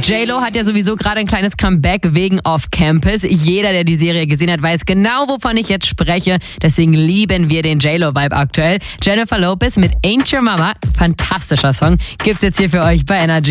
J-Lo hat ja sowieso gerade ein kleines Comeback wegen Off Campus. Jeder, der die Serie gesehen hat, weiß genau, wovon ich jetzt spreche. Deswegen lieben wir den J-Lo-Vibe aktuell. Jennifer Lopez mit Ain't Your Mama, fantastischer Song, gibt's jetzt hier für euch bei Energy.